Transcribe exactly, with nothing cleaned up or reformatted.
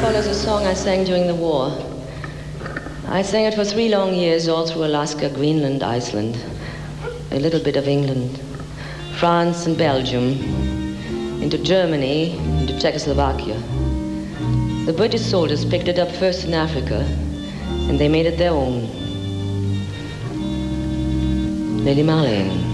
follows a song I sang during the war. I sang it for three long years all through Alaska, Greenland, Iceland, a little bit of England, France and Belgium, into Germany, into Czechoslovakia. The British soldiers picked it up first in Africa, and they made it their own. Lady Marlene.